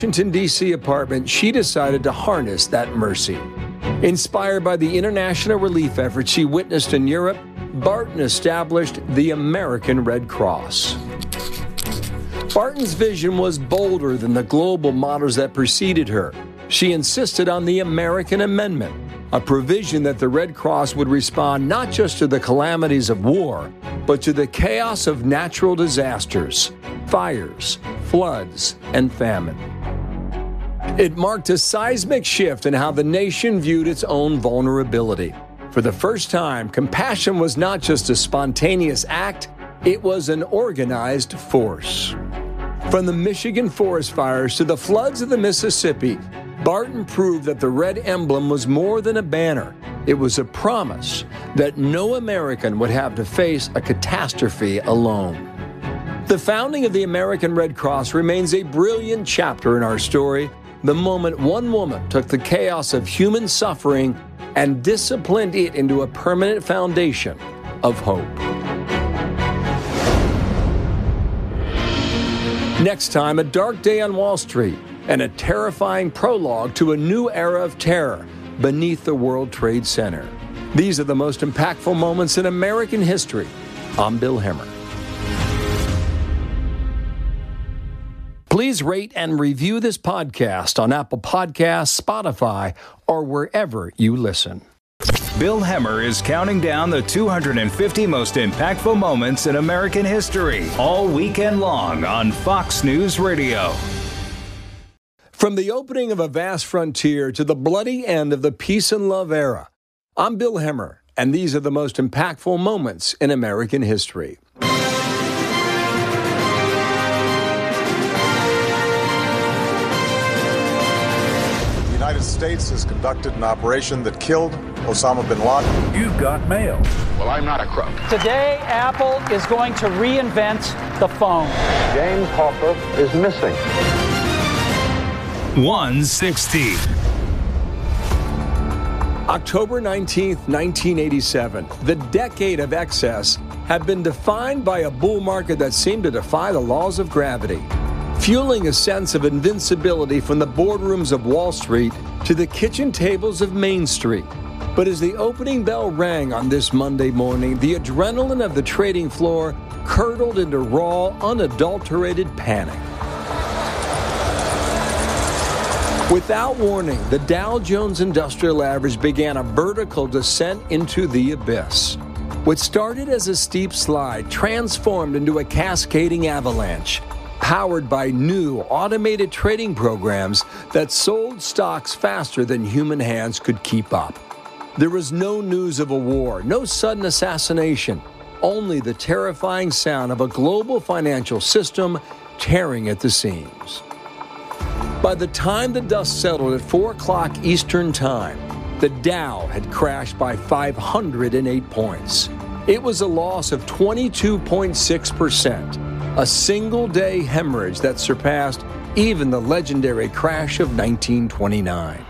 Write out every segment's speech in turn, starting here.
Washington, D.C. apartment, she decided to harness that mercy. Inspired by the international relief effort she witnessed in Europe, Barton established the American Red Cross. Barton's vision was bolder than the global models that preceded her. She insisted on the American Amendment, a provision that the Red Cross would respond not just to the calamities of war, but to the chaos of natural disasters, fires, floods, and famine. It marked a seismic shift in how the nation viewed its own vulnerability. For the first time, compassion was not just a spontaneous act, it was an organized force. From the Michigan forest fires to the floods of the Mississippi, Barton proved that the red emblem was more than a banner. It was a promise that no American would have to face a catastrophe alone. The founding of the American Red Cross remains a brilliant chapter in our story, the moment one woman took the chaos of human suffering and disciplined it into a permanent foundation of hope. Next time, a dark day on Wall Street and a terrifying prologue to a new era of terror beneath the World Trade Center. These are the most impactful moments in American history. I'm Bill Hemmer. Please rate and review this podcast on Apple Podcasts, Spotify, or wherever you listen. Bill Hemmer is counting down the 250 most impactful moments in American history all weekend long on Fox News Radio. From the opening of a vast frontier to the bloody end of the peace and love era, I'm Bill Hemmer, and these are the most impactful moments in American history. The United States has conducted an operation that killed Osama bin Laden. You've got mail. Well, I'm not a crook. Today, Apple is going to reinvent the phone. James Hoffa is missing. 160. October 19th, 1987. The decade of excess had been defined by a bull market that seemed to defy the laws of gravity, fueling a sense of invincibility from the boardrooms of Wall Street to the kitchen tables of Main Street. But as the opening bell rang on this Monday morning, the adrenaline of the trading floor curdled into raw, unadulterated panic. Without warning, the Dow Jones Industrial Average began a vertical descent into the abyss. What started as a steep slide transformed into a cascading avalanche, powered by new automated trading programs that sold stocks faster than human hands could keep up. There was no news of a war, no sudden assassination, only the terrifying sound of a global financial system tearing at the seams. By the time the dust settled at 4 o'clock Eastern Time, the Dow had crashed by 508 points. It was a loss of 22.6%, a single-day hemorrhage that surpassed even the legendary crash of 1929.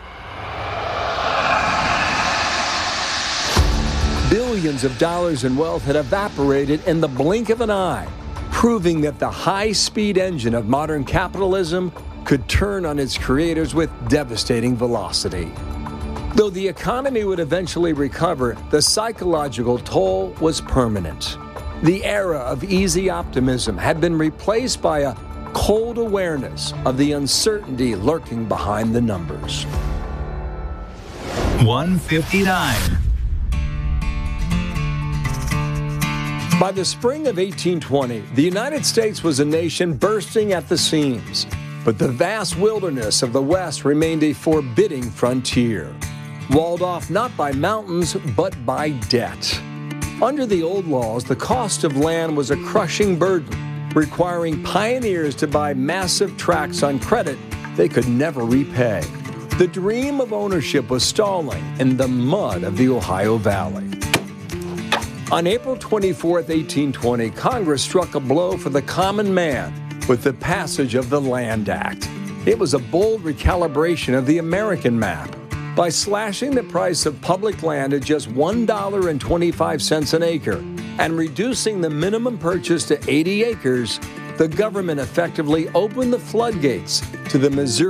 Billions of dollars in wealth had evaporated in the blink of an eye, proving that the high-speed engine of modern capitalism could turn on its creators with devastating velocity. Though the economy would eventually recover, the psychological toll was permanent. The era of easy optimism had been replaced by a cold awareness of the uncertainty lurking behind the numbers. 159. By the spring of 1820, the United States was a nation bursting at the seams, but the vast wilderness of the West remained a forbidding frontier, walled off not by mountains, but by debt. Under the old laws, the cost of land was a crushing burden, requiring pioneers to buy massive tracts on credit they could never repay. The dream of ownership was stalling in the mud of the Ohio Valley. On April 24, 1820, Congress struck a blow for the common man with the passage of the Land Act. It was a bold recalibration of the American map. By slashing the price of public land at just $1.25 an acre and reducing the minimum purchase to 80 acres, the government effectively opened the floodgates to the Missouri